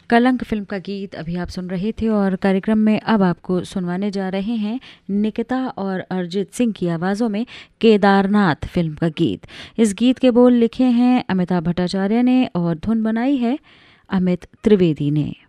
कलंक फिल्म का गीत अभी आप सुन रहे थे और कार्यक्रम में अब आपको सुनवाने जा रहे हैं निकिता और अरिजीत सिंह की आवाज़ों में केदारनाथ फिल्म का गीत। इस गीत के बोल लिखे हैं अमिताभ भट्टाचार्य ने और धुन बनाई है अमित त्रिवेदी ने।